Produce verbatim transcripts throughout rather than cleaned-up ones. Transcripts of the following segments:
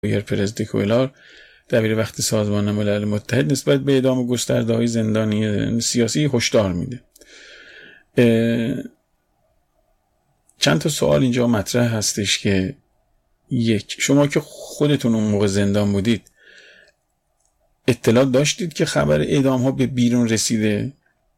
پرز دیکویلار دبیر وقت سازمان ملل متحد نسبت به اعدام گسترده‌های زندانی سیاسی هشدار میده. چند تا سوال اینجا مطرح هستش که یک، شما که خودتون اون موقع زندان بودید اطلاع داشتید که خبر اعدام ها به بیرون رسیده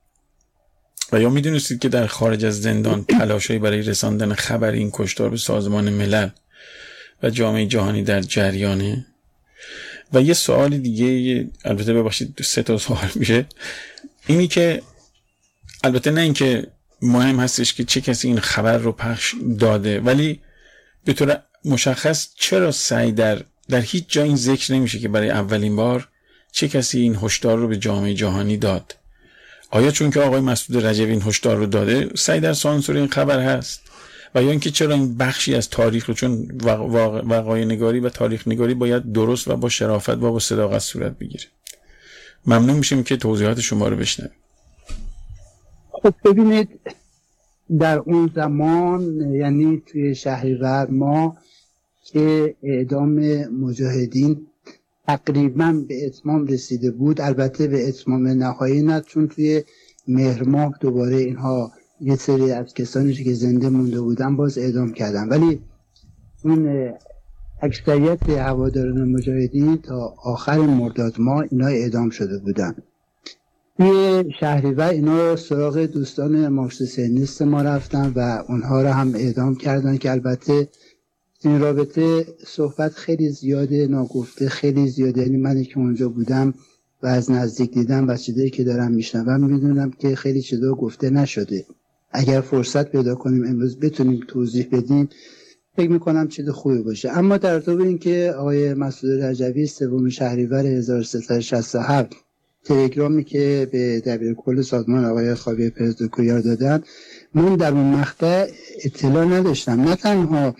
و یا میدونستید که در خارج از زندان تلاشی برای رساندن خبر این کشتار به سازمان ملل و جامعه جهانی در جریانه؟ و یه سوال دیگه، البته ببخشید سه تا سوال میشه، اینی که البته نه اینکه مهم هستش که چه کسی این خبر رو پخش داده، ولی به طور مشخص چرا سعی در در هیچ جا این ذکر نمیشه که برای اولین بار چه کسی این هشدار رو به جامعه جهانی داد؟ آیا چون که آقای مسعود رجبی این هشدار رو داده سعی در سانسور این خبر هست؟ و یا اینکه چرا این بخشی از تاریخ رو، چون وقایع نگاری و تاریخ نگاری باید درست و با شرافت و با صداقت صورت بگیره. ممنون میشیم که توضیحات شما رو بشنویم. خب ببینید، در اون زمان یعنی توی شهریور ما که اعدام مجاهدین تقریبا به اتمام رسیده بود، البته به اتمام نهایی نه، چون توی مهر ماه دوباره اینها یه سری از کسانی که زنده مونده بودن باز اعدام کردن، ولی اون اکثریت هواداران مجاهدین تا آخر مرداد ماه اینا اعدام شده بودن. توی شهریور اینا سراغ دوستان مارکسیست لنینیست ما رفتن و اونها رو هم اعدام کردن که البته این رابطه صحبت خیلی زیاده، ناگفته خیلی زیاده. یعنی من که اونجا بودم و از نزدیک دیدم و چیزایی که دارم میشنوم میدونم که خیلی چیزا گفته نشده. اگر فرصت پیدا کنیم امروز بتونیم توضیح بدیم فکر میکنم چیز خوبی باشه. اما در تو این که آقای مسعود رجبی سوم شهریور هزار و سیصد و شصت و هفت تلگرامی که به دبیرکل سازمان آقای خاویر پرز دیکویلار دادن، من در اون مقطع اطلاع نداشتم. نه تنها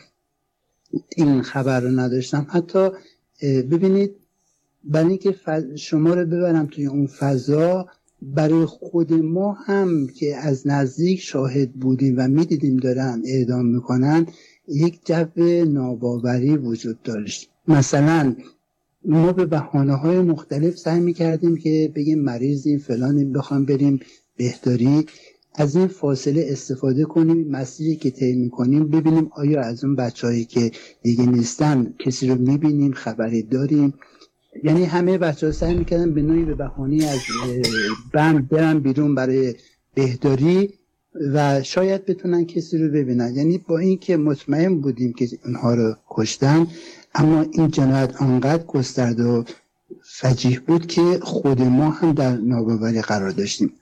این خبر رو نداشتم، حتی ببینید برای اینکه شما رو ببرم توی اون فضا، برای خود ما هم که از نزدیک شاهد بودیم و میدیدیم دارن اعدام میکنن یک جو ناباوری وجود داشت. مثلا ما به بهانه‌های مختلف سعی میکردیم که بگیم مریضیم فلانیم بخوام بریم بهداری، از این فاصله استفاده کنیم، مسیری که طی میکنیم ببینیم آیا از اون بچه‌هایی که دیگه نیستن کسی رو میبینیم، خبری داریم. یعنی همه بچه‌ها سعی میکردن به نوعی به بهانه از بند برن بیرون برای بهداری و شاید بتونن کسی رو ببینن. یعنی با این که مطمئن بودیم که اونها رو کشتن، اما این جنایت آنقدر گسترده و فجیح بود که خود ما هم در ناباوری قرار داشتیم.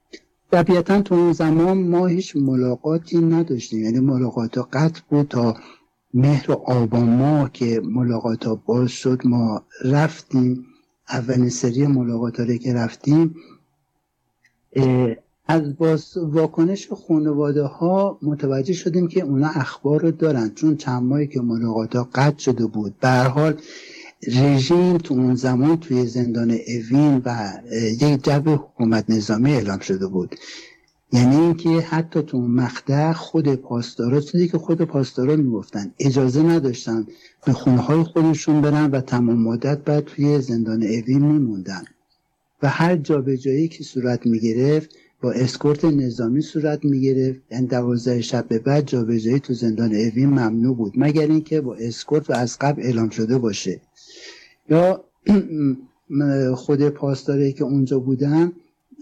طبیعتا تو اون زمان ما هیچ ملاقاتی نداشتیم، یعنی ملاقات ها قطع بود تا مهر و آبان ماه که ملاقات ها باز شد. ما رفتیم اولین سری ملاقات ها که رفتیم از باز واکنش خانواده ها متوجه شدیم که اونا اخبار رو دارن، چون چند ماهی که ملاقات ها قطع شده بود. به هر حال رژیم تو اون زمان توی زندان اوین و یک جو حکومت نظامی اعلام شده بود. یعنی اینکه حتی تو مقطع خود پاسدارا، چیزی که خود پاسدارا میگفتن، اجازه نداشتن به خونه های خودشون برن و تمام مدت بعد توی زندان اوین میموندن و هر جا به جایی که صورت میگرفت با اسکورت نظامی صورت میگرفت. یعنی دوازده شب به بعد جا به جایی تو زندان اوین ممنوع بود مگر اینکه با اسکورت و از قبل اعلام شده باشه. یا خود پاسداری که اونجا بودن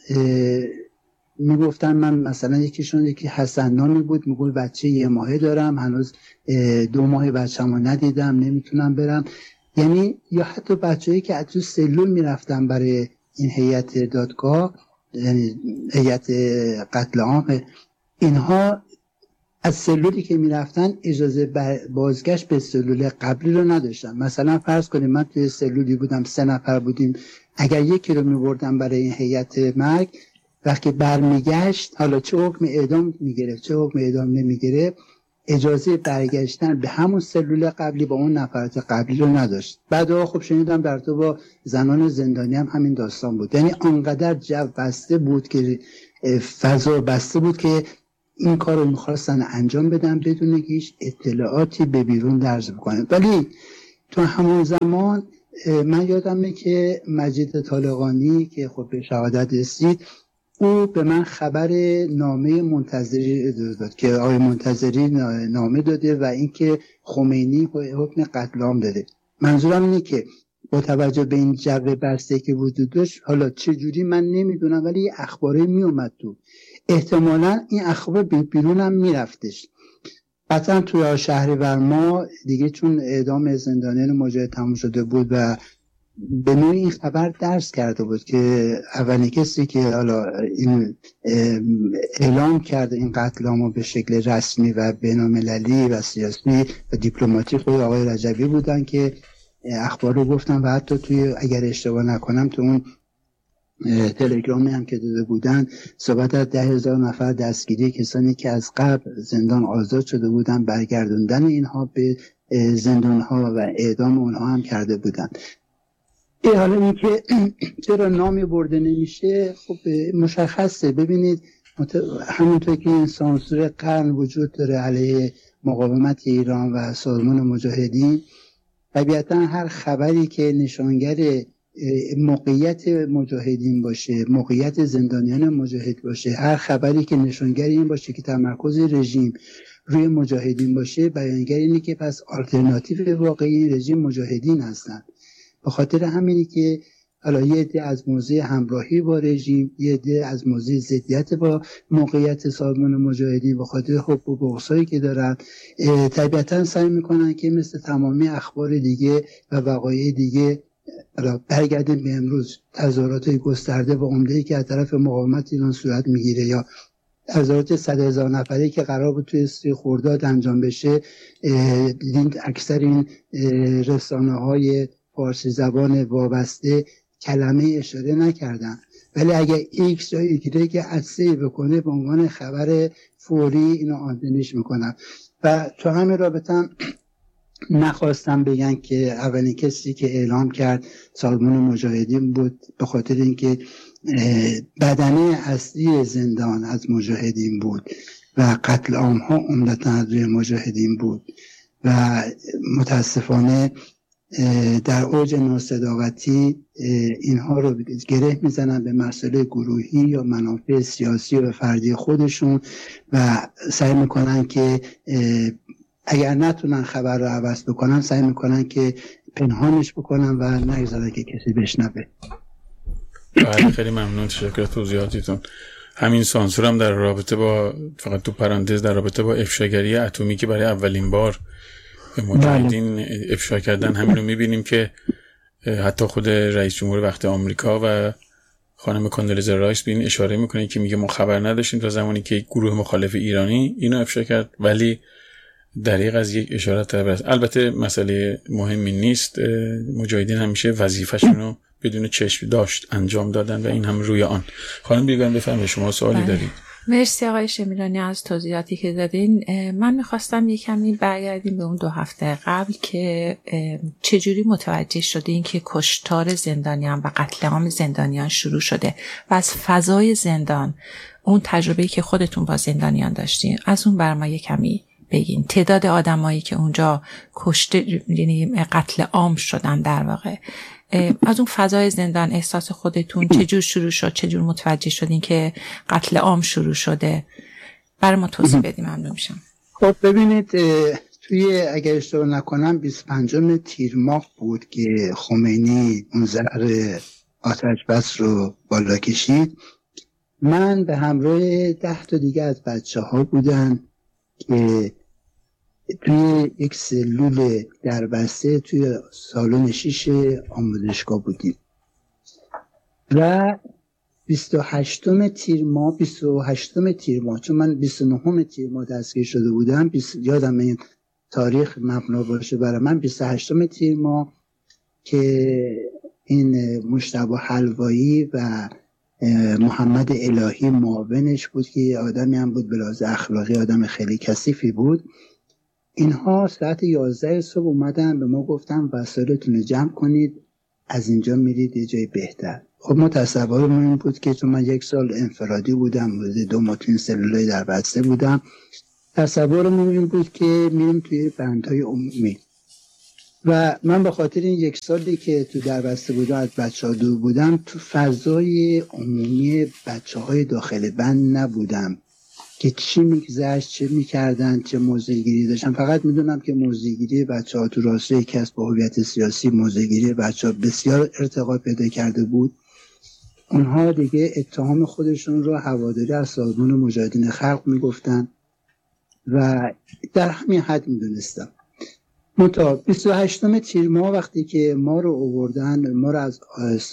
میگفتن، من مثلا یکیشون یکی حسن نامی بود، میگفت بچه یه ماهه دارم، هنوز دو ماه بچه‌مو ندیدم، نمیتونم برم. یعنی یا حتی بچه‌ای که تو سلول میرفتن برای این هیئت دادگاه، یعنی هیئت قتل عام، اینها از سلولی که میرفتن اجازه بازگشت به سلول قبلی رو نداشتن. مثلا فرض کنیم من توی سلولی بودم، سه نفر بودیم، اگر یکی رو میبردم برای این هیئت مرگ، وقتی برمیگشت حالا چه حکم اعدام میگرفت چه حکم اعدام نمیگرفت، اجازه برگشتن به همون سلول قبلی با اون نفرات قبلی رو نداشت. بعدها خب شنیدم در تو با زنان زندانی هم همین داستان بود. یعنی آنقدر جو بسته بود که فضا بسته بود که این کار رو میخواستن انجام بدن بدون که هیچ اطلاعاتی به بیرون درز بکنن. ولی تو همون زمان من یادمه که مجید طالقانی که خب به شهادت رسید، او به من خبر نامه منتظری داد که آقای منتظری نامه داده و اینکه خمینی حکم قتل عام داده. منظورم اینه که با توجه به این جو بسته که وجود داشت، حالا چه جوری من نمیدونم، ولی یه اخباری می اومد تو، احتمالاً این اخبار بیرون هم میرفتش. قطعا توی شهریور ما دیگه چون اعدام زندانیان مجاهد تموم شده بود و به نوعی این خبر درس کرده بود که اولین کسی که حالا این اعلام کرده این قتل عام به شکل رسمی و بین‌المللی و سیاسی و دیپلماتیک خود آقای رجبی بودن که اخبار رو گفتن و حتی توی اگر اشتباه نکنم تو اون تلگرامی هم که داده بودن صحبت از ده هزار نفر دستگیری کسانی که از قبل زندان آزاد شده بودن، برگردوندن اینها به زندانها و اعدام اونها هم کرده بودن. ای حالا این که چرا نامی برده نمیشه، خب مشخصه. ببینید همونطور که این سانسور قرن وجود داره علیه مقاومت ایران و سازمان مجاهدین، طبیعتا هر خبری که نشانگر موقعیت مجاهدین باشه، موقعیت زندانیان مجاهد باشه، هر خبری که نشانگر این باشه که تمرکز رژیم روی مجاهدین باشه، بیانگر اینه که پس آلترناتیو واقعی رژیم مجاهدین هستن. به خاطر همینی که حالا یه عده از موضع همراهی با رژیم، یه عده از موضع ضدیت با موقعیت سازمان مجاهدین به خاطر حب و بغضایی که دارن، طبیعتا سعی میکنن که مثل تمامی اخبار دیگه و وقایع دیگه برگردیم به امروز، تظاهرات گسترده و عمده‌ای که از طرف مقاومت ایران صورت میگیره یا تظاهرات صد هزار نفری که قرار بود توی سی خرداد انجام بشه، دیدین اکثر این رسانه‌های فارسی زبان وابسته کلمه اشاره نکردن، ولی اگر ایکس یا ایگره که عدسه بکنه به عنوان خبر فوری اینو آمدنیش میکنن. و تو همین رابطه هم نخواستم بگن که اولین کسی که اعلام کرد سازمان مجاهدین بود، به خاطر اینکه بدنه اصلی زندان از مجاهدین بود و قتل عام ها عمدتاً از روی مجاهدین بود و متاسفانه در اوج ناصداقتی اینها رو گره میزنن به مسئله گروهی یا منافع سیاسی و فردی خودشون و سعی میکنن که اگر نتونن خبر رو عوض بکنن سعی میکنن که پنهانش بکنن و نگذارن که کسی بشنوه. بله خیلی ممنون، تشکر از توضیحاتتون. همین سانسور هم در رابطه با، فقط تو پرانتز، در رابطه با افشاگری اتمی که برای اولین بار مجاهدین افشا کردن، همین رو میبینیم که حتی خود رئیس جمهور وقت آمریکا و خانم کاندلیزا رایس به این اشاره میکنه که میگه ما خبر نداشتیم تا زمانی که یک گروه مخالف ایرانی اینو افشا کرد، ولی دریغ از یک اشارت تبرز. البته مسئله مهمی نیست، مجاهدین همیشه وظیفه‌شون رو بدون چشم داشت انجام دادن و این هم روی آن. خانم بیگم بفرمایید، شما سوالی دارید؟ مرسی آقای شمیرانی از توضیحاتی که دادین. من میخواستم یک کمی برگردیم به اون دو هفته قبل که چجوری متوجه شدین که کشتار زندانیان و قتل عام زندانیان شروع شده و از فضای زندان، اون تجربه‌ای که خودتون با زندانیان داشتین، از اون بر ما یک کمی بگین. تعداد آدمایی که اونجا کشته، یعنی قتل عام شدن در واقع، از اون فضای زندان احساس خودتون چجور شروع شد؟ چجور متوجه شدین که قتل عام شروع شده؟ برای ما توضیح بدیم، ممنون میشم. خب ببینید، توی اگر اشتباه نکنم بیست و پنجم تیر ماه بود که خمینی اون زهر آتش بس رو بالا کشید. من به همراه ده تا دیگه از بچه ها بودن که توی یک سلول دربسته توی سالن شیش آموزشگاه بودیم و بیست و هشتم تیر ماه بیست و هشتم تیر ماه چون من بیست و نهم تیر ماه دستگیر شده بودم، بیست یادم این تاریخ مبنا باشه برای من، بیست و هشتم تیر ماه که این مجتبی حلوایی و محمد الهی معاونش بود که آدمی هم بود بلاز اخلاقی، آدم خیلی کثیفی بود. اینها ساعت یازده صبح اومدن به ما گفتن وسایلتون رو جمع کنید، از اینجا میرید یه جای بهتر. خب ما تصورمون این بود که چون من یک سال انفرادی بودم، روزی دو ماه توی سلولای در بسته بودم، تصورمون این بود که میریم توی بندهای عمومی. و من به خاطر این یک سالی که تو دربسته بودم از بچه ها دور بودم، تو فضای عمومی بچه های داخل بند نبودم که چی میگذشت، چه میکردن، چه موضع‌گیری داشتن. فقط میدونم که موضع‌گیری بچه ها تو راسته کسب هویت سیاسی، موضع‌گیری بچه ها بسیار ارتقا پیدا کرده بود. اونها دیگه اتهام خودشون رو هواداری از سازمان مجاهدین خلق میگفتن و در همین حد میدونستم. منتها بیست و هشتم تیر ماه وقتی که ما رو آوردن، ما رو از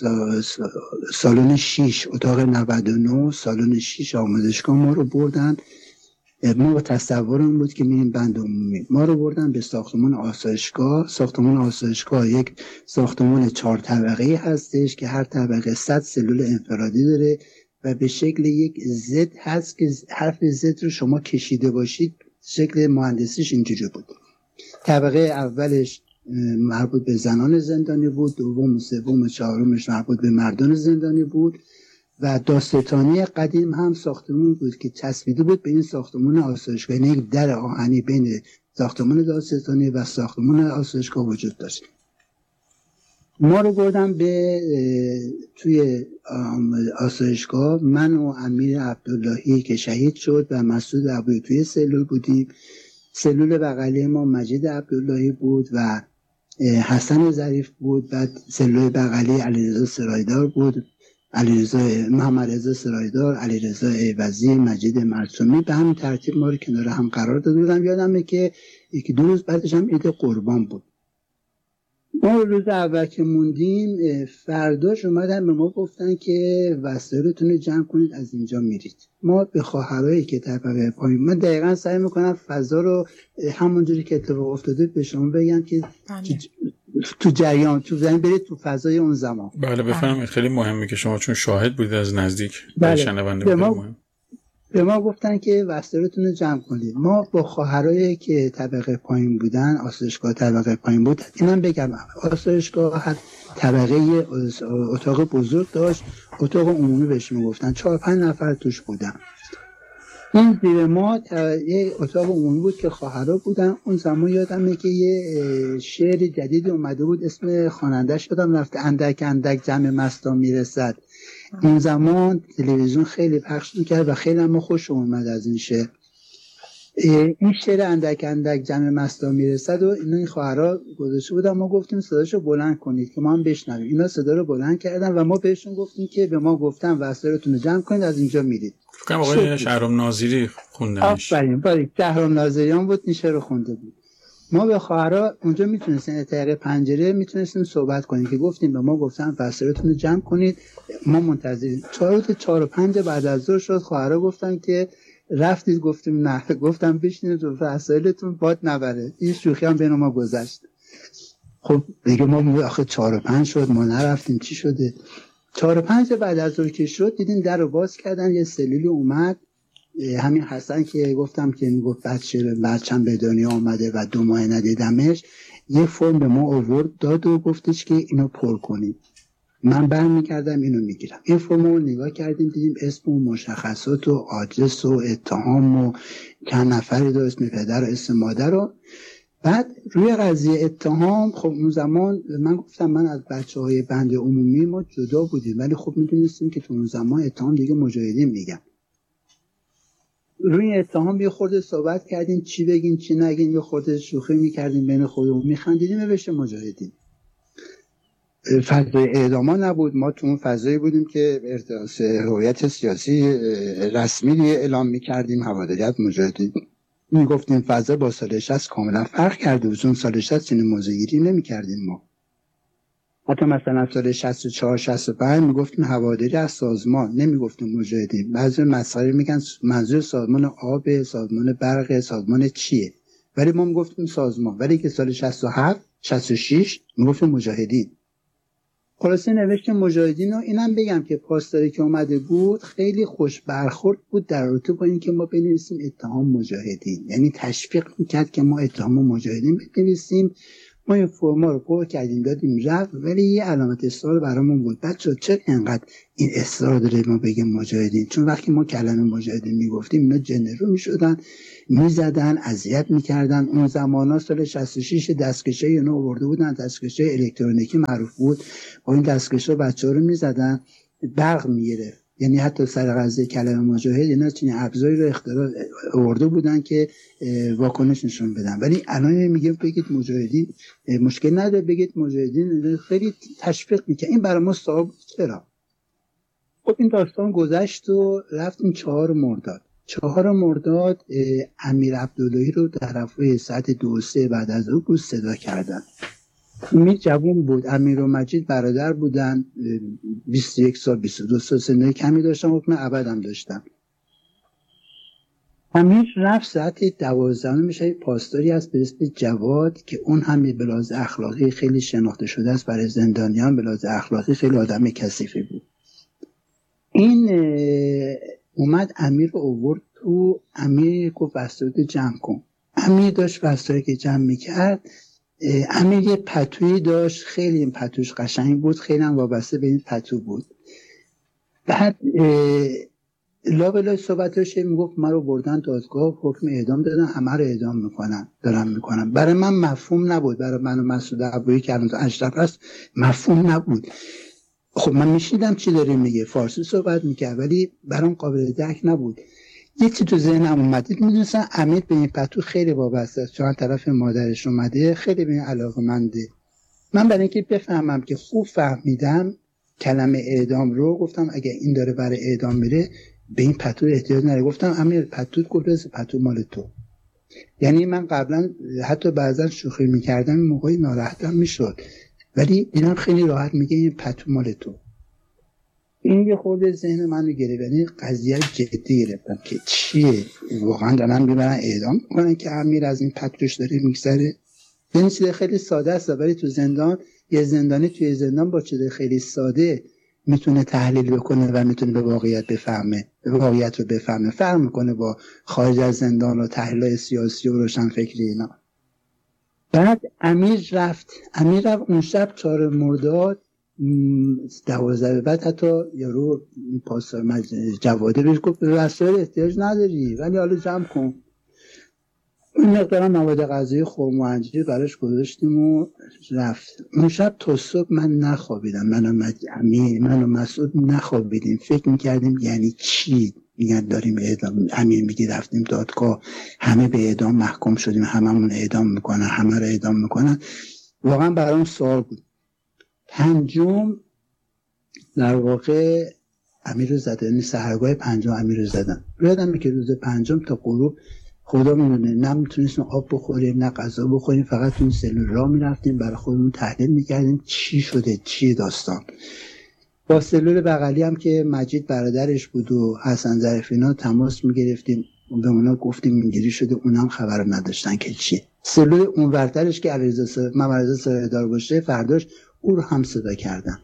سالن شش اتاق نود و نه سالن شش آموزشگاه ما رو بردن. ما با تصورم بود که میریم بند عمومی. ما رو بردن به ساختمان آسایشگاه. ساختمان آسایشگاه یک ساختمان چهار طبقه‌ای هستش که هر طبقه صد سلول انفرادی داره و به شکل یک زد هست که حرف زد رو شما کشیده باشید. شکل مهندسیش اینجوری بود. طبقه اولش مربوط به زنان زندانی بود، دوم، سوم، چهارمش مربوط به مردان زندانی بود و داستانی قدیم هم ساختمان بود که چسبیده بود به این ساختمان آسایشگاه. یعنی یک در آهنی بین ساختمان داستانی و ساختمان آسایشگاه وجود داشت. ما رو بردم به توی آسایشگاه. من و امیر عبداللهی که شهید شد و مسعود ابویی توی سلول بودیم. سلول بغلی ما مجید عبداللهی بود و حسن ظریف بود. بعد سلول بغلی علیرضا سرایدار بود، علیرضا محمد رضا سرایدار، علیرضا عوضی، مجید معصومی. به همین ترتیب ما رو کنار هم قرار داده بودم. یادمه که یکی دو روز بعدش هم عید قربان بود. ما روز اول که موندیم، فرداش اومدن به ما گفتن که وسایلتون رو جمع کنید، از اینجا میرید. ما به خواهرایی که طبقه پایین، من دقیقا سعی میکنم فضا رو همونجوری که اتفاق افتاده به شما بگم که تو جریان تو زمین برید تو فضای اون زمان. بله بفرمایید. خیلی مهمه که شما چون شاهد بودید از نزدیک. بله. شنونده بودید. مهم. به ما گفتن که وسایلتون رو جمع کنید. ما با خواهرایی که طبقه پایین بودن، آسایشگاه طبقه پایین بود، اینم بگم آسایشگاه هر طبقه اتاق بزرگ داشت، اتاق عمومی بهش میگفتن. چهار پنج نفر توش بودن. این زیر ما یه اتاق عمومی بود که خواهرا بودن. اون زمان یادمه که یه شعر جدید اومده بود، اسم خواننده‌اش یادم رفته، اندک اندک جمع مستا میرسد. این زمان تلویزیون خیلی پخش میکرد و خیلی ما خوش اومد از این شعر. این شعر اندک اندک جمع مستا میرسد و اینا این خواهرا گذاشته بودن. ما گفتیم صداشو بلند کنید که ما هم بشنویم. اینا صدا رو بلند کردن و ما بهشون گفتیم که به ما گفتن وسایلتون رو جمع کنید، از اینجا میرید. فکر کنم آقای شهرام ناظری خوندنش. آفرین، باریک، شهرام ناظریان بود این شعر رو خونده بود. ما به خواهرا اونجا میتونستیم طریق پنجره میتونستیم صحبت کنیم که گفتیم به ما گفتن وسایلتون رو جمع کنید، ما منتظریم. چهار تا چهار و پنج بعد از ظهر شد، خواهرا گفتن که رفتید؟ گفتیم نه. گفتم بشینید و وسایلتون باد نبره. این شوخی هم بین ما گذشت. خب دیگه ما آخه چهار و پنج شد، ما نرفتیم. چی شده؟ چهار و پنج بعد از ظهر که شد دیدیم در رو باز کردن، یه سلولی اومد. همین حسن که گفتم که میگفت بچه بچه‌م به دنیا آمده و دو ماه ندیدمش، یه فرم به ما آورد داد و گفتش که اینو پر کنید. من برمیگردم اینو میگیرم. این فرم رو نگاه کردیم، دیدیم اسم و مشخصات و آدرس و اتهام و چند نفری دو، اسم پدر و اسم مادر رو. بعد روی قضیه اتهام، خب اون زمان من گفتم من از بچه های بند عمومی ما جدا بودیم، ولی خب میدونستیم که تو اون زمان اتهام دیگه مجاهدین میگن. روی اتهام یه خورده صحبت کردیم، چی بگین چی نگین، یه خورده شوخی میکردیم بین خودمون، میخندیدیم بهش مجاهدین. فضای اعداما نبود، ما تو اون فضایی بودیم که ارتباط هویت سیاسی رسمی اعلام میکردیم، هواداریت مجاهدین. میگفتیم فضا با سال شصت کاملا فرق کرده. چون سال شصت چنین موضع‌گیری نمیکردیم ما. حتی مثلا سال شصت و چهار شصت و پنج میگفتیم هواداری از سازمان، نمیگفتیم مجاهدین. بعضی مسائل میگن منظور سازمان آب، سازمان برق، سازمان چیه، ولی ما میگفتیم سازمان. ولی که سال شصت و هفت شصت و شش میگفتیم مجاهدین. خلاصه نوشتیم مجاهدین. و اینم بگم که پاسداری که اومده بود خیلی خوش برخورد بود در رابطه با این که ما بنویسیم اتهام مجاهدین، یعنی تشویق میکرد که ما اتهام مجاهدین بنویسیم. ما این فرما رو پر کردیم دادیم رفت، ولی یه علامت اصرار برامون بود. بچه چرا اینقدر این اصرار داره ما بگیم مجاهدین؟ چون وقتی ما کلمه مجاهدین میگفتیم اینا جنرو میشدن، میزدن، اذیت میکردن. اون زمانا سال شصت و شش دستکشه اینا آورده بودن، دستکشه الکترونیکی معروف بود، با این دستکشه بچه‌ها رو میزدن برق میگرفت. یعنی حتی سر قضیه کلمه مجاهد اینا چنین ابزاری رو اختراع آورده بودن که واکنش نشون بدن. ولی الان میگه بگید مجاهدین، مشکل نداره بگید مجاهدین، خیلی تشویق میکنه. این برای ما سوال بود چرا؟ خب این داستان گذشت و رفتیم چهار مرداد. چهار مرداد امیر عبداللهی رو در رفع ساعت دو سه بعد از او بود صدا کردن. امیر جوان بود، امیر و مجید برادر بودن، بیست و یک سال بیست و دو سال سنه کمی داشتن، حکم ابد هم داشتن. امیر رفت ساعت دوازده میشه پاسداری از به اسم جواد که اون هم به لحاظ اخلاقی خیلی شناخته شده است برای زندانیان، به لحاظ اخلاقی خیلی آدم کثیفی بود. این اومد امیر رو آورد تو. امیر گفت وسایل جمع کن. امیر داشت وسایل که جمع میکرد، امیر یه پتویی داشت، خیلی این پتوش قشنگ بود، خیلی هم وابسته به این پتو بود. بعد لابلای صحبتاش میگفت من رو بردن دادگاه، حکم اعدام دادن، همه رو اعدام میکنن دارم میکنن. برای من مفهوم نبود، برای من و مسعود عبایی که الان اشرف هست مفهوم نبود. خب من میشیدم چی داره میگه، فارسی صحبت میکرد ولی برام قابل درک نبود. یه چی تو ذهنم اومد، میدونستم امیر به این پتو خیلی وابسته است، چون طرف مادرش اومده، خیلی به این علاقه‌منده. من برای اینکه بفهمم که خوب فهمیدم کلمه اعدام رو، گفتم اگه این داره برای اعدام میره به این پتو احتیاج نره. گفتم امیر پتو گفت پتو مال تو. یعنی من قبلا حتی بعضا شوخی میکردم، این موقعی ناراحتم میشد، ولی دیدم خیلی راحت میگه این پتو مال تو. این یه خورده ذهن منو گرفت، یعنی قضیه جدی گرفتم که چیه، واقعا دارن میبرن اعدام میکنن که امیر از این پتوش داره میگذره. این چیز خیلی ساده است، ولی تو زندان یه زندانی توی زندان با چیز خیلی ساده میتونه تحلیل بکنه و میتونه به واقعیت بفهمه، به واقعیت رو بفهمه. فرق میکنه با خارج از زندان و تحلیل سیاسی و روشنفکری اینا. بعد امیر رفت امیر رفت اون شب چهار مرداد دوازده بعد حتی یارو پاسدار جواده بهش گفت وسایل احتیاج نداری ولی حالا جمع کن. این مقدار مواد غذایی خرم و انجیر براش گذاشتیم و رفت. اون شب تا صبح من نخوابیدم، من و امیر من و مسعود نخوابیدیم، فکر میکردیم یعنی چی میگن داریم اعدام. امیر میگه رفتیم دادگاه همه به اعدام محکوم شدیم، هممون اعدام میکنن، همه رو اعدام میکنن. واقعا برام سوال بود. پنجم در واقع امیر رو زدن، یعنی سحرگاه پنجم امیر رو زدن. یادمه که روز پنجم تا غروب خدا میدونه نه میتونستیم آب بخوریم نه غذا بخوریم، فقط تو این سلول را میرفتیم برای خودمون تحلیل میکردیم چی شده، چی داستان. با سلول بغلی هم که مجید برادرش بود و حسن ظریفینا تماس میگرفتیم، به اونا گفتیم اینجوری شده، اونا هم خبر نداشتن که چی. سلول اون ورترش که علیرضا محمد سایه‌دار باشه فرداش او رو هم صدا کردن.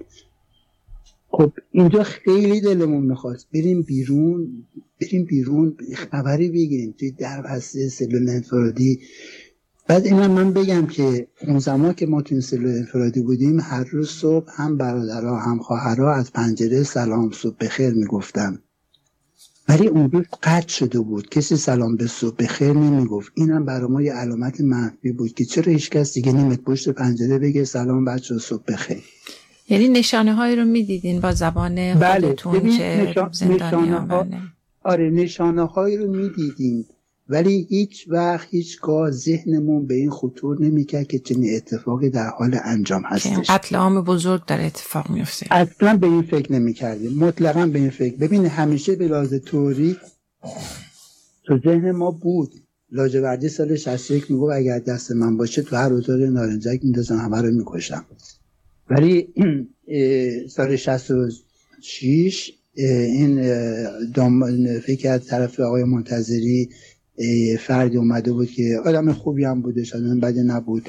خب اینجا خیلی دلمون میخواست بریم بیرون بریم بیرون خبری بگیریم توی دربسته سلول انفرادی. بعد اینا من بگم که اون زمان که ما توی سلول انفرادی بودیم هر روز صبح هم برادرها هم خواهرها از پنجره سلام صبح بخیر میگفتن، ولی اون روز قطع شده بود، کسی سلام به صبح بخیر نمیگفت. اینم برای ما یه علامت منفی بود که چرا هیچ کس دیگه نمیاد پشت پنجره بگه سلام بچه‌ها صبح بخیر. یعنی نشانه هایی رو میدیدین با زبان خودتون؟ بله. که نشان... نشانه ها... آره نشانه هایی رو میدیدیم، ولی هیچ وقت هیچگاه ذهنمون به این خطور نمیکرد که چنین اتفاقی در حال انجام هستش، قتل عام بزرگ در اتفاق میفته. اصلا به این فکر نمیکردیم، مطلقا به این فکر. ببین همیشه به لحاظ تئوری تو ذهن ما بود. لاجوردی سال شصت و یک میگه اگر دست من باشه تو هر اتاق نارنجک میندازم همه رو میکشم. ولی سال شصت و شش این دام فکر از طرف آقای منتظری فردی اومده بود که آدم خوبی هم بودش، آدم بدی نبود.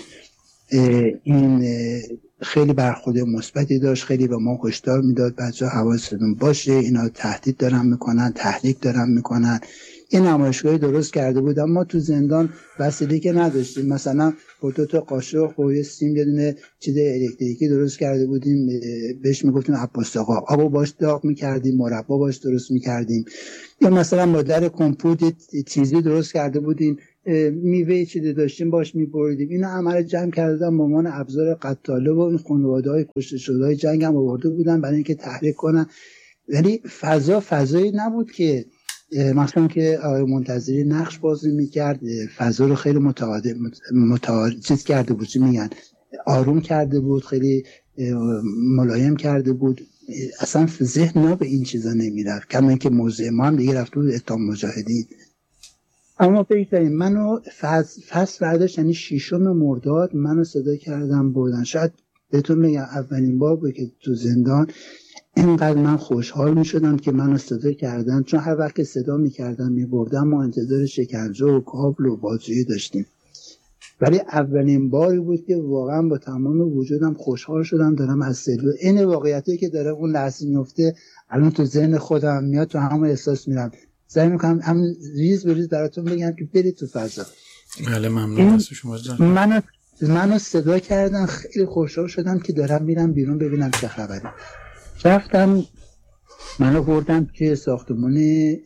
این خیلی برخورد مثبتی داشت، خیلی به ما هشدار میداد بچه‌ها حواستون باشه، اینا تهدید دارن میکنن، تحریک دارن میکنن. این نمایشگاهی درست کرده بود. ما تو زندان وسیله که نداشتیم، مثلا با دو تا قاشق و یه سیم یه دونه چیز الکتریکی درست کرده بودیم، بهش میگفتیم عباس آقا. آبو باش داغ میکردیم، مربا باش درست میکردیم. یا مثلا با در کمپوت چیزی درست کرده بودیم، میوه چیزی داشتیم باش میبریدیم. اینا عمل جمع کردن به عنوان ابزار قتاله و این خانواده‌های کشته شده‌های جنگ هم آورده بودن برای اینکه تحریک کنن. ولی فضا فضایی نبود که مثلا که آقای منتظری نقش بازی میکرد، فضا رو خیلی متعادل متعادل چیز کرده بود، چی میگن، آروم کرده بود، خیلی ملایم کرده بود. اصلا ذهن نا به این چیزا نمیرفت، کما اینکه موضوع ما هم دیگه رفته بود اتهام مجاهدین. اما فکر کنیم منو فصل فصل برداشت، یعنی ششم مرداد منو صدا کردم بردن. شاید بهتون میگم اولین بار بود که تو زندان اینقدر من خوشحال می شدم که منو صدا کردن، چون هر وقت صدا می کردن می بردن ما انتظار شکنجه و کابل و بازجویی داشتیم. ولی اولین باری بود که واقعا با تمام وجودم خوشحال شدم دارم از سلول این واقعیتی که داره اون لحظه میفته الان تو ذهن خودم میاد، تو همون احساس میرم. سعی میکنم هم ریز به ریز براتون بگم که برید تو فضا. بله ممنون از شما جان. منو منو صدا کردن، خیلی خوشحال شدم که دارم میرم بیرون ببینم چه خبره. رفتم منو بردم که ساختمان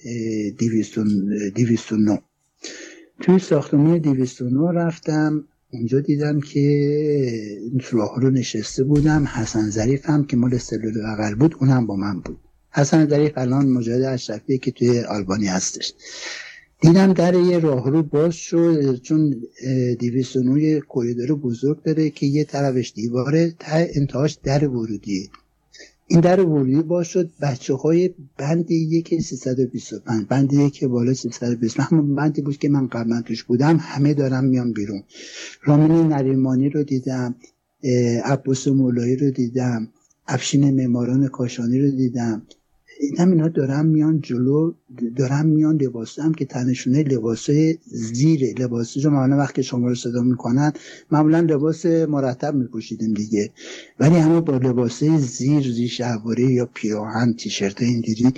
دویست و نه. توی ساختمان دویست و نه رفتم، اونجا دیدم که راه رو نشسته بودم. حسن ظریف هم که مال سلول بغل بود اونم با من بود. حسن ظریف الان مجاهد اشرفی که توی آلبانی هستش. دیدم در یه راه رو باز شد، چون دویست و نه یه کوریدور بزرگ داره که یه طرفش دیواره، تا انتهاش در ورودی. این در ورودی باز شد، بچه های بند یک سیصد و بیست و پنج، بند یک بالا سیصد و بیست، همون بندی بود که من قبلا توش بودم، همه دارم میان بیرون. رامین نریمانی رو دیدم، عباس مولایی رو دیدم، افشین معماران کاشانی رو دیدم. اینم اینا دارم میان جلو، دارم میان لباسه هم که تنشونه لباسه زیره، لباسه جو معمولا وقتی شما رو صدا میکنن معمولا لباس مرتب میپوشیدیم دیگه، ولی همه با لباسه زیر، زیر شلواری یا پیراهن، تیشرت اینجوری.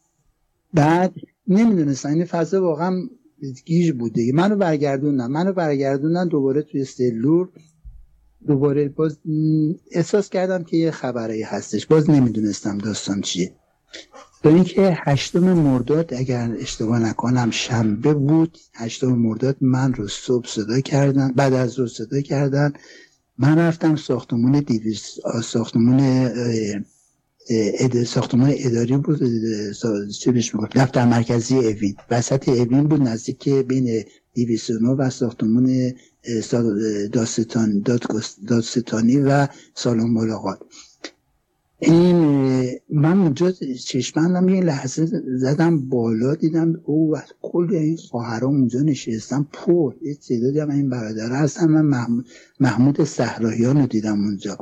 بعد نمیدونستم این فضا واقعا گیج بود دیگه. منو برگردوندن منو برگردوندن دوباره توی سلول. دوباره باز احساس کردم که یه خبری هستش، باز نمیدونستم داستان چیه. تا اینکه هشتم مرداد اگر اشتباه نکنم شنبه بود، هشتم مرداد من رو صبح صدا کردن، بعد از ظهر صدا کردن. من رفتم ساختمان دیویس ساختمان اد ساختمان اداری بود، چی بهش میگفت، دفتر مرکزی اوین، وسط اوین بود، نزدیک بین دویست و نه و ساختمان دادستان دادستانی و سالن ملاقات. این من اونجا چشمندم یه لحظه زدم بالا، دیدم او و کل این خواهرها اونجا نشستم پر، یه تعدادی هم این برادر هستن. من محمود, محمود صحراییان رو دیدم اونجا.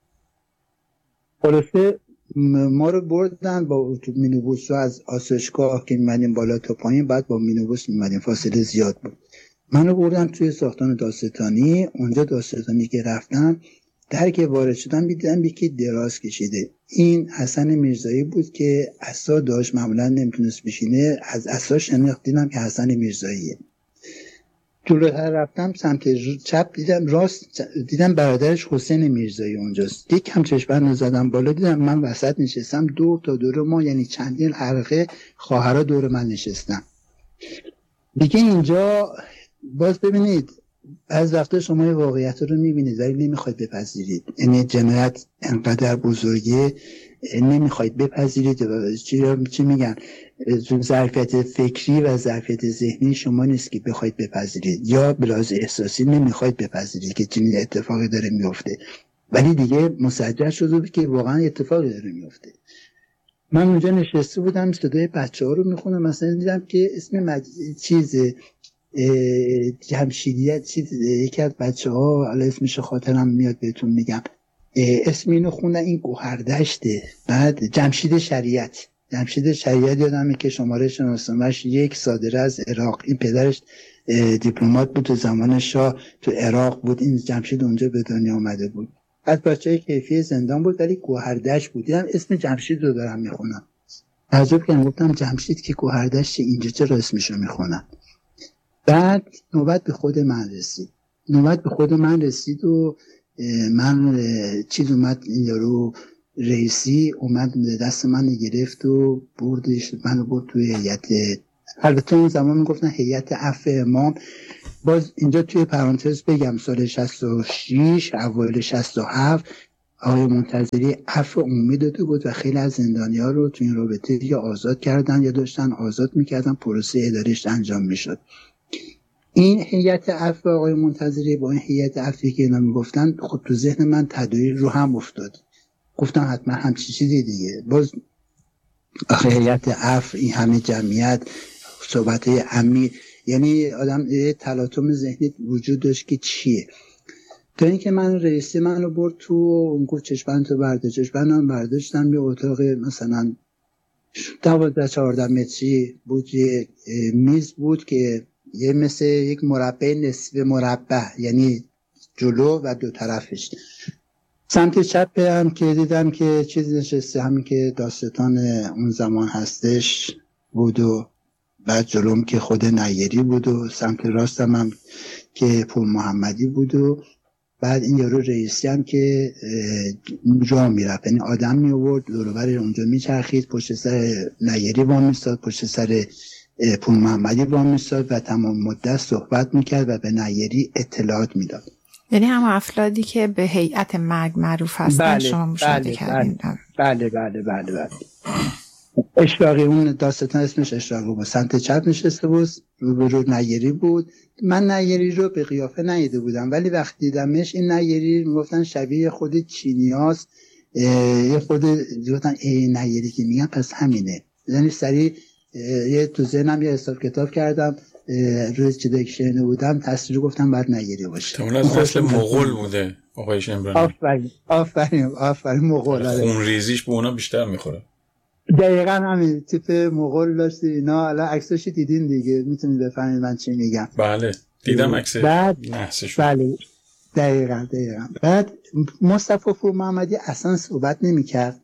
خلاصه ما رو بردن با مینیبوس رو از آسایشگاه که میمدیم بالا تا پایین، بعد با مینیبوس میمدیم، فاصله زیاد بود. منو بردن توی ساختمان دادستانی. اونجا دادستانی که رفتم در که وارد شدم دیدم یکی دراز کشیده. این حسن میرزایی بود که عصا داشت، معمولا نمیتونست بشینه، از عصا شناخت دیدم که حسن میرزاییه. جلوتر رفتم سمت چپ دیدم راست دیدم برادرش حسین میرزایی اونجاست. یک کم چشم‌بند زدم بالا دیدم من وسط نشستم، دور تا دور ما یعنی چندین حلقه خواهرها دور من نشستم. دیگه اینجا باز ببینید از وقتا شما یه واقعیت رو میبینید ولی نمیخواید بپذیرید، یعنی جنایت انقدر بزرگه نمیخواید بپذیرید. چی, چی میگن، ظرفیت فکری و ظرفیت ذهنی شما نیست که بخواید بپذیرید، یا بلاز احساسی نمیخواید بپذیرید که چنین اتفاقی داره میفته، ولی دیگه مسجل شده بود که واقعا اتفاقی داره میفته. من اونجا نشسته بودم صدای بچه ها رو میخونم، مثلا دیدم که اسم مج... چیز جمشیدیت چیز یکی از بچه ها، حالا اسمش خاطرم میاد بهتون میگم، اسم اینو خوندن، این گوهردشته. بعد جمشید شریعت جمشید شریعت یادمه که شماره شناسنامه‌اش یک صادره از عراق، این پدرش دیپلمات بود تو زمان شاه تو عراق بود، این جمشید اونجا به دنیا آمده بود، از بچه‌های کیفی زندان بود ولی گوهردشت بود. دیدم اسم جمشید رو دارم میخونم. تعجب کردم، گفتم جمشید که گوهردشت اینجا چرا اسمشو میخونن؟ بعد نوبت به خود من رسید نوبت به خود من رسید و من چیز اومد، این یارو رئیسی اومد دست من گرفت و بردش منو برد توی هیئت. البته اون زمان میگفتن هیئت عفو امام. باز اینجا توی پرانتز بگم سال شصت و شش اوایل شصت و هفت آقای منتظری عفو عمومی داده بود و خیلی از زندانی‌ها رو توی این رابطه یا آزاد کردن یا داشتن آزاد میکردن، پروسه اداریش انجام میشد. این هیئت عفو آقای منتظری با این هیئت عفوی که اینا میگفتن خود تو ذهن من تداعی رو هم افتاد. گفتم حتما همچین چیزی دیگه. باز آخه هیئت عفو، این همه جمعیت، صحبت‌های عمیق، یعنی آدم یه تلاطم ذهنی وجود داشت که چیه. تا اینکه من رئیسی منو برد تو، اون گفت چشمن تو برداشت، چشمن برداشتم. یه اتاق مثلا دوازده چهارده متری بود، یه میز بود که یه مثل یک مربع نصف مربع، یعنی جلو و دو طرفش. سمت چپ هم که دیدم که چیزی نشسته، همین که داستان اون زمان هستش بود، و بعد جلوم که خود نیری بود، و سمت راستم هم که پور محمدی بود، و بعد این یارو رئیسی هم که جا میرفت، یعنی آدم می آورد دور و بر اونجا میچرخید، پشت سر نیری وام میستاد، پشت سر پور محمدی وام میستاد و تمام مدت صحبت میکرد و به نیری اطلاعات میداد. یعنی هم افرادی که به هیئت مرگ معروف هستن. بله، شما مشاهده بله، کردین؟ بله بله بله بله. اشراقی، اون داستان اسمش اشراقی بود، سمت چپ نشسته بود، روبرو نیری بود. من نیری رو به قیافه ندیده بودم، ولی وقتی دیدمش این نیری میگفتن شبیه خود چینیاست، یه خود گفتن ای نیری که میگن پس همینه. یعنی سریع یه تو ذهنم یه حساب کتاب کردم، روی چیزی که شنیده بودم تصویر گفتم بعد نیری باشه. تمام از نسل مغول بوده آقای شمرانی. آفرین آفرین آفرین مغول. خون ریزیش به اونا بیشتر میخوره. دقیقاً همین تیپ مغول داشت اینا. الان عکسش دیدین دیگه، میتونید بفهمید من چی میگم. بله دیدم عکس نحسش. بله دقیقاً دقیقاً. بعد مصطفی پور محمدی اصلا صحبت نمیکرد،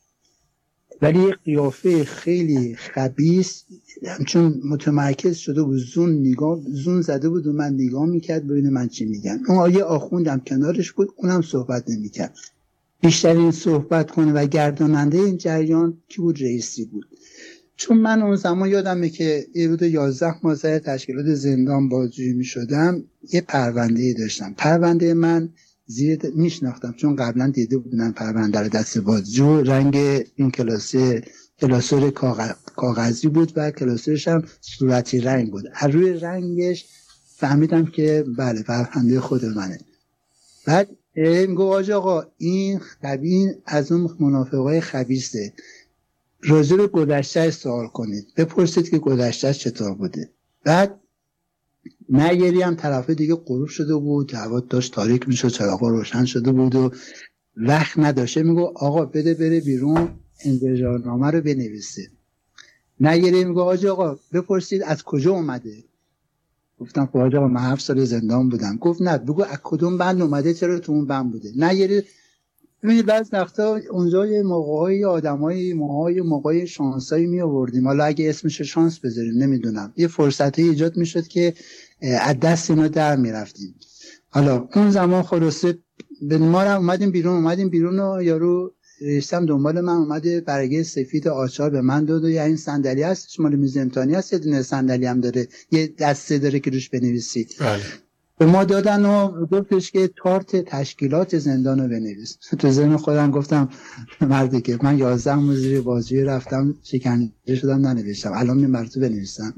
ولی قیافه خیلی خبیث، چون متمرکز شده بود، زون نگاه زون زده بود و من نگاه میکرد ببینه من چی میگم. اون آیه آخوندم کنارش بود، اونم صحبت نمیکرد. بیشترین صحبت کنه و گرداننده این جریان کی بود؟ رئیسی بود. چون من اون زمان یادمه که حدود یازده ماه سر تشکیلات زندان بازجویی میشدم، یه پرونده داشتم. پرونده من زیر میشناختم چون قبلا دیده بودم پرونده رو دست بازجو. رنگ این کلاسه کلاسور کاغذی بود و کلاسورش هم صورتی رنگ بود. از روی رنگش فهمیدم که بله پرونده خود منه. بعد میگو آج آقا این خبین از اون منافقای خبیثه، راجع به گذشته سوال کنید، بپرسید که گذشته چطور بوده. بعد نیری هم طرفه دیگه غروب شده بود، هوا داشت تاریک میشد، چراغا روشن شده بود و وقت نداشته. میگو آقا بده بره بیرون انزجارنامه رو بنویسه. نیری میگو آج آقا بپرسید از کجا اومده. گفتم خب آقا من هفت سال زندان بودم. گفت نه بگو از کدوم بند اومده، چرا تو اون بند بوده. نیری ببینید بعض وقتا اونجا یه موقعای آدمای موهای موقعای شانسایی می آوردیم، حالا اگه اسمش شانس بذاریم نمیدونم، یه فرصتی ایجاد میشد که از دست اینا در میرفتیم. حالا اون زمان خلاصه به ما هم اومدیم بیرون اومدیم بیرون و یارو رئیسم دنبال من اومده، برگه سفید آچار به من داد و یا این صندلی هست مال میز امتحانی هست، یه دونه صندلی هم داره، یه دسته داره که روش بنویسی. بله. به ما دادن و گفتش که تارت تشکیلات زندان رو بنویس. تو ذهن خودم گفتم مردی که من یازده مزیر بازجویی رفتم شکنجه شدم ننوشتم، الان می مرتو بنویسم.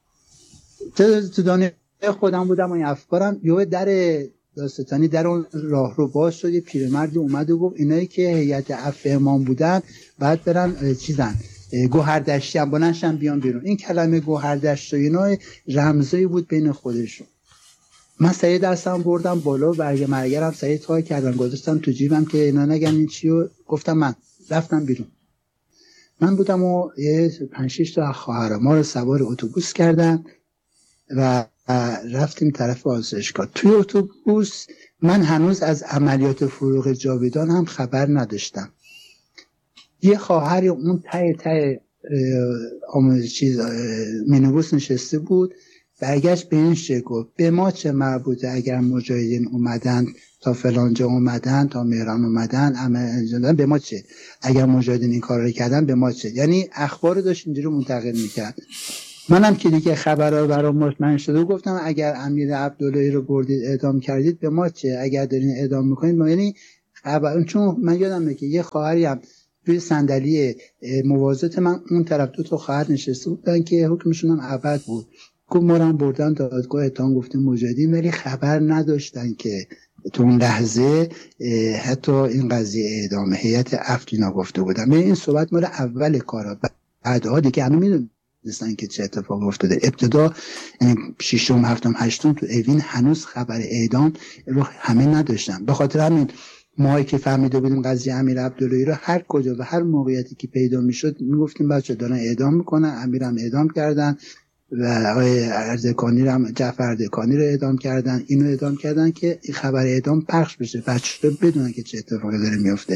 تو دانه خودم بودم و این افکارم، یه در داستانی در اون راه رو باز شد، یه پیرمردی اومد و گفت اینایی که هیئت عفو امام بودن بعد برن چیزن گوهردشتی هم بلنشن بیان بیرون. این کلمه گوهردشت و اینا رمزایی بود بین خودشون. من سریع دستم بردم بالا، برگ مرگرم سریع تای کردم گذاشتم تو جیبم که اینا نگن این چی، و گفتم من رفتم بیرون. من بودم و یه پنج شش تا خواهر ما رو سوار اتوبوس کردن و رفتیم طرف آزایشگاه. توی اتوبوس من هنوز از عملیات فروغ جاویدان هم خبر نداشتم. یه خواهر اون ته ته آموزه چیز مینیبوس نشسته بود، برگشت به این شکل گفت به ما چه مربوطه اگر مجاهدین اومدن تا فلانجا اومدن تا مهران اومدن عمل به ما چه، اگر مجاهدین این کار رو کردن به ما چه. یعنی اخبار رو داشت اینجوری منتقل میکرد. منم که دیگه خبرها برام مطمئن شده گفتم اگر امیر عبداللهی رو بردید اعدام کردید به ما چه، اگر دارین اعدام میکنید ما. یعنی خبر، چون من یادمه که یه خواهری هم توی صندلی موازات من اون طرف دو تا خواهر نشسته بودن که حکمشون هم ابد بود، گفت ما رو بردن دادگاه اتهام گفتیم مجاهدین، ولی خبر نداشتن که تو اون لحظه حتی این قضیه اعدام هیئت افت گفته بودن. به این صحبت مال اول کارا، بعدها دیگه همه میدونستن که چه اتفاق افتاده. ابتدا ششم هفتم هشتم تو اوین هنوز خبر اعدام رو همه نداشتن. به خاطر همین ما که فهمیده بودیم قضیه امیر عبداللهی رو هر کجا و هر موقعیتی که پیدا میشد میگفتیم بچه دارن اعدام میکنن، امیرم اعدام کردن و آقای اردکانی رو هم جعفر اردکانی رو اعدام کردن، اینو اعدام کردن که این خبر اعدام پخش بشه، بچه بدونن که چه اتفاقی داره میفته.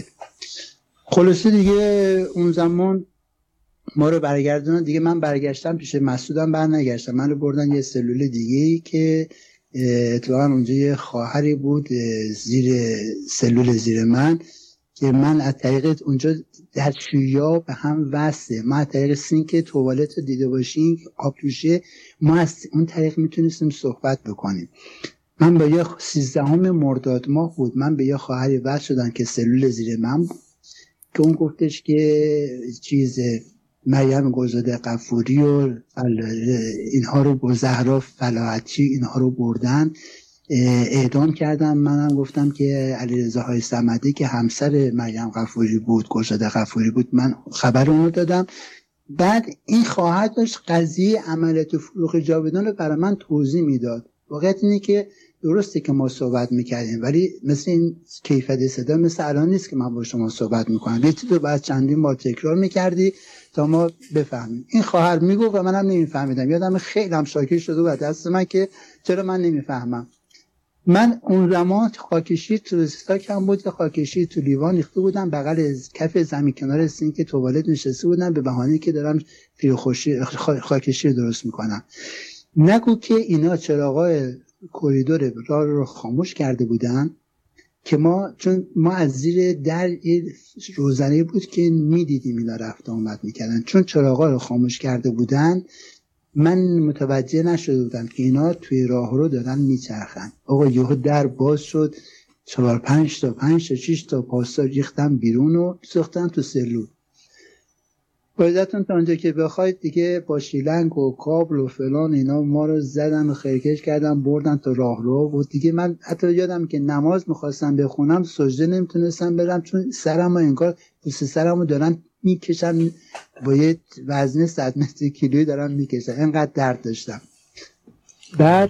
خلاصه دیگه اون زمان ما رو برگردوندن دیگه. من برگشتم پیش مسعودم برنگشتم، من رو بردن یه سلول دیگه‌ای که اتفاقا اونجا یه خواهری بود زیر سلول زیر من که من از طریق اونجا در شویا به هم وصله، ما از طریق سینک توالت رو دیده باشیم آب توشه، ما از اون طریق میتونستیم صحبت بکنیم. من با یه سیزدهم مرداد ماه بود، من به یه خواهری وصل شدم که سلول زیر من بود که اون گفتش که چیز مریم گلزاده غفوری و اینها رو با زهرا فلاحتی اینها رو بردن اعدام کردن. منم گفتم که علیرضا های صمدی که همسر مریم غفوری بود، گلزاده غفوری بود، من خبر اون رو دادم. بعد این خواهر داشت قضیه عملیات فروغ جاویدان رو برای من توضیح میداد. واقعیت اینه که درسته که ما صحبت میکردیم ولی مثل این کیفیت صدا مثل الان نیست که من با شما صحبت میکنم، یه چیزی رو بعد چندین بار تکرار میکردی تا ما بفهمیم. این خواهر میگفت و منم نمیفهمیدم، یادم خیلی هم شاکی شده و دست من که چرا من نمیفهمم. من اون زمان خاکشیر تو استاکم بود که خاکشیر تو لیوان ریخته بودم بغل کف زمین کنار سینک توالت نشسته بودم به بهانه که دارم خاکشیر درست میکنم. نگو که اینا چراغای کوریدور راه رو خاموش کرده بودن که ما، چون ما از زیر در روزنه بود که میدیدیم اینا رفت آمد میکردن، چون چراغا رو خاموش کرده بودن من متوجه نشده بودم که اینا توی راه رو دارن میچرخن. آقا یهو در باز شد، چهار پنج تا پنج تا شش تا پاستا ریختن بیرون و ساختن تو سلول. بایدتون تا اونجا که بخواید دیگه با شیلنگ و کابل و فلان اینا ما رو زدن و خیرکش کردن بردن تا راه رو. و دیگه من حتی یادم که نماز میخواستم بخونم سجده نمیتونستم برم چون سرم انگار پوست سرمو دارن میکشن با یه وزن صد متر کیلویی دارن میکشن، اینقدر درد داشتم. بعد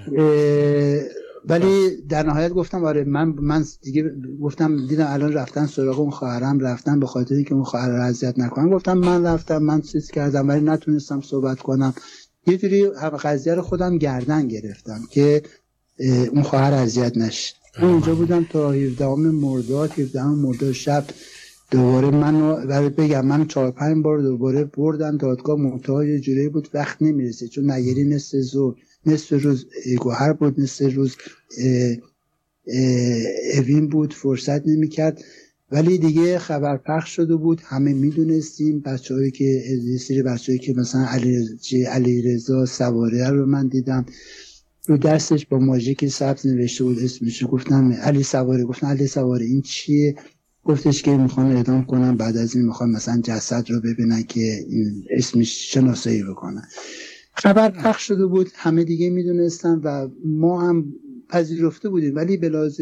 ولی در نهایت گفتم آره من من دیگه گفتم دیدم الان رفتن سراغ اون خواهرم، رفتن به خاطر اینکه اون خواهر رو اذیت نکنن. گفتم من رفتم من چیز کردم ولی نتونستم صحبت کنم. یه جوری قضیه رو خودم گردن گرفتم که اون خواهر اذیت نشه. اونجا بودم تا هفدهم مرداد هفدهم مرداد شب دوباره منو برای بگم من چهار پنج بار دوباره بردن دادگاه. منتها یه جوری بود وقت نمیرسه چون نگیری نصف ظهر نصف روز گوهر بود، نصف روز اه اه اوین بود، فرصت نمی کرد. ولی دیگه خبر پخش شده بود، همه می دونستیم. بچه هایی که سری بچه هایی که مثلا علی, علی رضا سواره رو من دیدم رو دستش با ماژیک سبز نوشته بود اسمشو. گفتم علی سواره، گفتم علی سواره این چیه؟ گفتش که میخوان اعدام کنن، بعد از این میخوان مثلا جسد رو ببینن که اسمش شناسایی بکنن. خبر پخش شده بود، همه دیگه میدونستن و ما هم پذیرفته بودیم ولی به لحاظ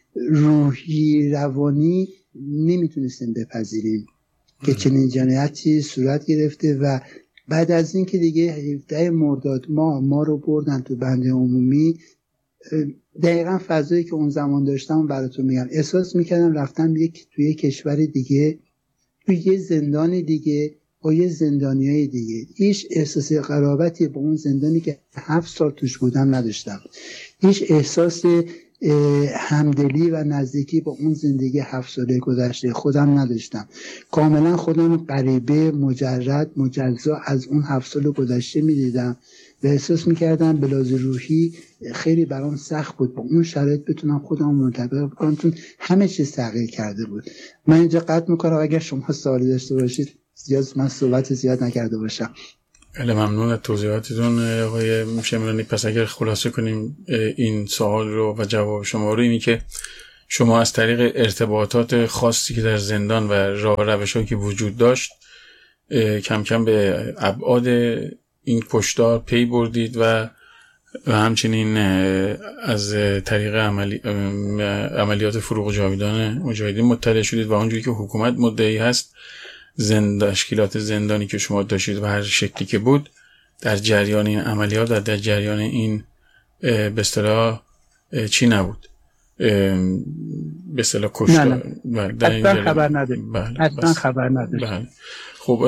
روحی روانی نمیتونستیم بپذیریم که چنین جنایتی صورت گرفته. و بعد از این که دیگه هفدهم مرداد ما ما رو بردن تو بند عمومی، دقیقا فضایی که اون زمان داشتم براتون میگم، احساس میکردم رفتم یک توی یک کشور دیگه، توی یه زندان دیگه با یه زندانیای دیگه. هیچ احساس قرابتی با اون زندانی که هفت سال توش بودم نداشتم. هیچ احساس همدلی و نزدیکی با اون زندگی هفت ساله گذشته خودم نداشتم. کاملا خودم غریبه، مجرد، مجزا از اون هفت سال گذشته میدیدم و احساس میکردم به لحاظ روحی خیلی برام سخت بود با اون شرایط بتونم خودم منطبق کنم، چون همه چیز تغییر کرده بود. من اینجا قطع میکنم، اگر شما سوالی داشته باشید، زیاد من صحبت زیاد نکرده باشم. خیلی ممنون از توضیحاتتون آقای شمرانی. پس اگر خلاصه کنیم این سوال رو و جواب شما رو، اینی که شما از طریق ارتباطات خاصی که در زندان و راه روش‌هایی که وجود داشت کم کم به ابعاد این کشتار پی بردید و و همچنین از طریق عملی عملیات فروغ جاویدان مجاهدین مطلع شدید و اونجوری که حکومت مدعی هست زند تشکیلات زندانی که شما داشتید و هر شکلی که بود در جریان این عملیات و در جریان این به اصطلاح چی نبود، به اصطلاح کشتار. اصلا خبر نداریم. اصلا خبر نداریم. خب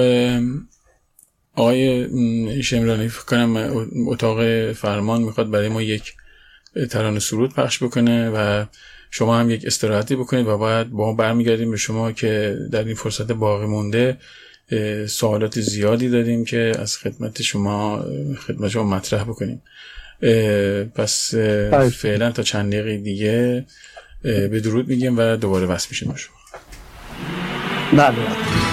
آقای شمرانی، فکر کنم اتاق فرمان میخواد برای ما یک ترانه سرود پخش بکنه و شما هم یک استراحتی بکنید و بعد با ما برمیگردیم به شما که در این فرصت باقی مونده سوالات زیادی داریم که از خدمت شما خدمت شما مطرح بکنیم. پس فعلا تا چند دقیقه دیگه به درود میگیم و دوباره وصل میشیم با شما. بله.